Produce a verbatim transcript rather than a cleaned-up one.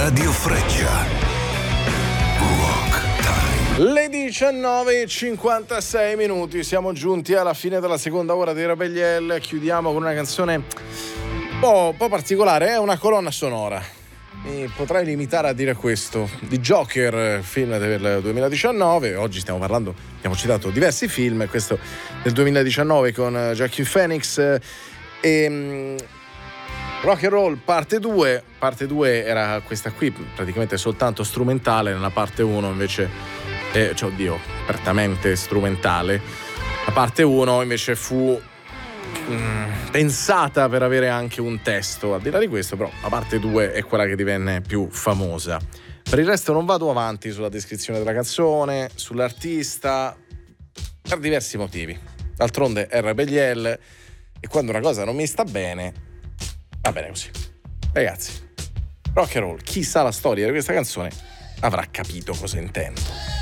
Radio Freccia. Rock Time. Le diciannove e cinquantasei minuti, siamo giunti alla fine della seconda ora di Rebelliel. Chiudiamo con una canzone un po', un po' particolare, è una colonna sonora. Mi potrei limitare a dire questo: di Joker, film del duemiladiciannove. Oggi stiamo parlando, abbiamo citato diversi film, questo del duemiladiciannove con Joaquin Phoenix. E Rock and Roll parte due. Parte due era questa qui, praticamente soltanto strumentale. Nella parte uno invece, eh, cioè oddio, apertamente strumentale. La parte uno invece fu mh, pensata per avere anche un testo. Al di là di questo, però, la parte due è quella che divenne più famosa. Per il resto non vado avanti sulla descrizione della canzone, sull'artista, per diversi motivi. D'altronde è Rebelliel e quando una cosa non mi sta bene, va bene così. Ragazzi, Rock and Roll, chi sa la storia di questa canzone avrà capito cosa intendo.